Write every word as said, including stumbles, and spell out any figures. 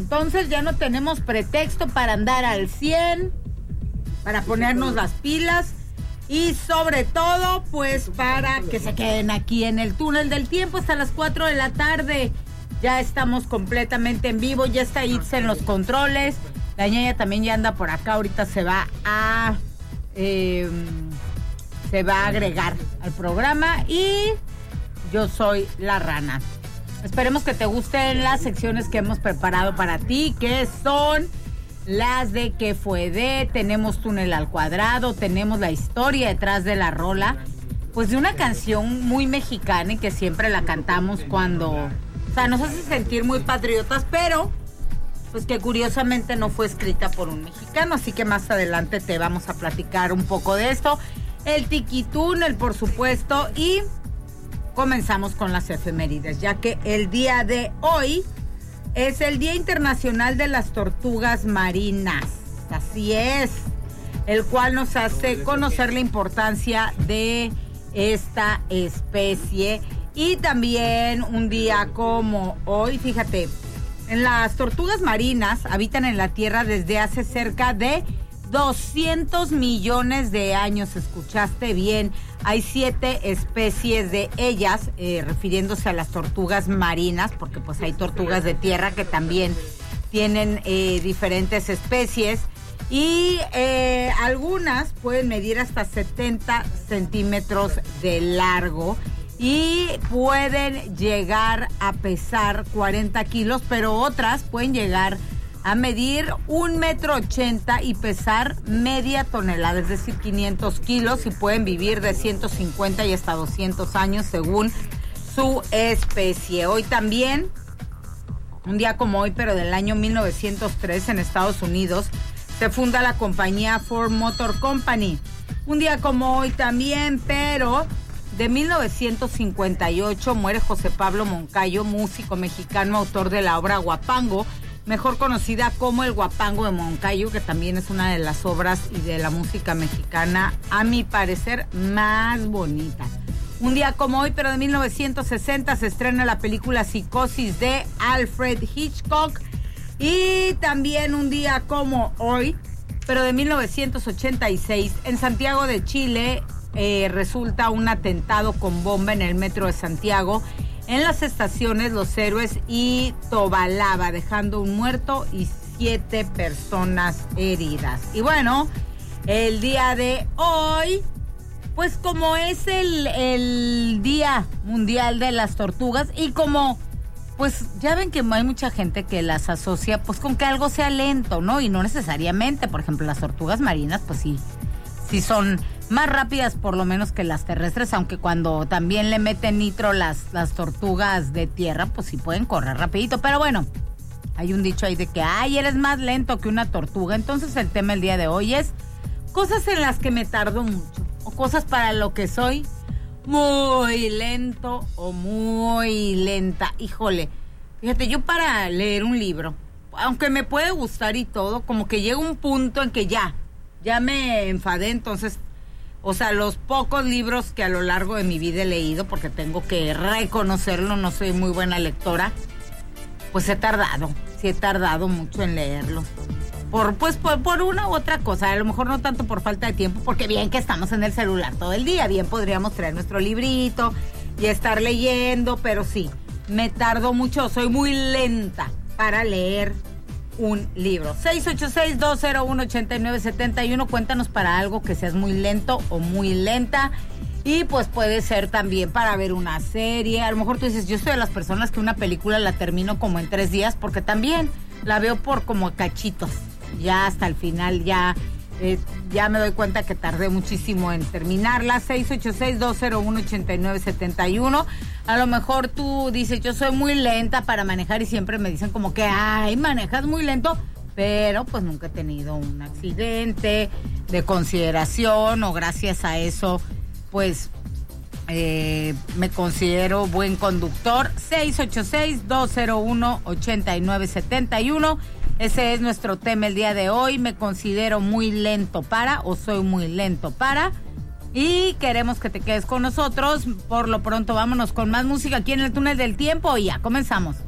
entonces ya no tenemos pretexto para andar al cien, para ponernos las pilas y sobre todo, pues para que se queden aquí en el túnel del tiempo hasta las cuatro de la tarde. Ya estamos completamente en vivo, ya está Itza en los controles. La ñaña también ya anda por acá, ahorita se va a... Eh, se va a agregar al programa y yo soy la rana. Esperemos que te gusten las secciones que hemos preparado para ti, que son las de ¿Qué fue de? Tenemos Túnel al Cuadrado, tenemos la historia detrás de la rola, pues de una canción muy mexicana y que siempre la cantamos cuando, o sea, nos hace sentir muy patriotas, pero pues que curiosamente no fue escrita por un mexicano, así que más adelante te vamos a platicar un poco de esto. El tiquitúnel, por supuesto, y comenzamos con las efemérides, ya que el día de hoy es el Día Internacional de las Tortugas Marinas. Así es, el cual nos hace conocer la importancia de esta especie. Y también un día como hoy, fíjate, en las tortugas marinas habitan en la Tierra desde hace cerca de doscientos millones de años. Escuchaste bien, hay siete especies de ellas, eh, refiriéndose a las tortugas marinas, porque pues hay tortugas de tierra que también tienen eh, diferentes especies, y eh, algunas pueden medir hasta setenta centímetros de largo y pueden llegar a pesar cuarenta kilos, pero otras pueden llegar a medir un metro ochenta y pesar media tonelada, es decir, quinientos kilos, y pueden vivir de ciento cincuenta y hasta doscientos años según su especie. Hoy también, un día como hoy, pero del año mil novecientos tres, en Estados Unidos, se funda la compañía Ford Motor Company. Un día como hoy también, pero de mil novecientos cincuenta y ocho, muere José Pablo Moncayo, músico mexicano, autor de la obra Guapango, mejor conocida como El Guapango de Moncayo, que también es una de las obras y de la música mexicana, a mi parecer, más bonita. Un día como hoy, pero de mil novecientos sesenta, se estrena la película Psicosis de Alfred Hitchcock. Y también un día como hoy, pero de mil novecientos ochenta y seis, en Santiago de Chile, eh, resulta un atentado con bomba en el metro de Santiago, en las estaciones Los Héroes y Tobalaba, dejando un muerto y siete personas heridas. Y bueno, el día de hoy, pues como es el, el Día Mundial de las Tortugas, y como, pues ya ven que hay mucha gente que las asocia pues con que algo sea lento, ¿no? Y no necesariamente, por ejemplo, las tortugas marinas, pues sí, sí son más rápidas por lo menos que las terrestres, aunque cuando también le meten nitro las, las tortugas de tierra, pues sí pueden correr rapidito. Pero bueno, hay un dicho ahí de que, ay, eres más lento que una tortuga. Entonces el tema el día de hoy es cosas en las que me tardo mucho, o cosas para lo que soy muy lento o muy lenta. Híjole, fíjate, yo para leer un libro, aunque me puede gustar y todo, como que llega un punto en que ya, ya me enfadé. Entonces, o sea, los pocos libros que a lo largo de mi vida he leído, porque tengo que reconocerlo, no soy muy buena lectora, pues he tardado, sí he tardado mucho en leerlos. Por, pues, por, por una u otra cosa, a lo mejor no tanto por falta de tiempo, porque bien que estamos en el celular todo el día, bien podríamos traer nuestro librito y estar leyendo, pero sí, me tardo mucho, soy muy lenta para leer un libro. seis ocho seis, dos cero uno, ocho nueve siete uno, cuéntanos para algo que seas muy lento o muy lenta. Y pues puede ser también para ver una serie. A lo mejor tú dices, yo soy de las personas que una película la termino como en tres días, porque también la veo por como cachitos. Ya hasta el final ya, eh, ya me doy cuenta que tardé muchísimo en terminarla. seis ocho seis, dos cero uno, ocho nueve siete uno. A lo mejor tú dices, yo soy muy lenta para manejar y siempre me dicen como que, ay, manejas muy lento, pero pues nunca he tenido un accidente de consideración, o gracias a eso pues eh, me considero buen conductor. seis ocho seis, dos cero uno, ocho nueve siete uno. Ese es nuestro tema el día de hoy. Me considero muy lento para, o soy muy lento para, y queremos que te quedes con nosotros. Por lo pronto vámonos con más música aquí en el Túnel del Tiempo y ya comenzamos.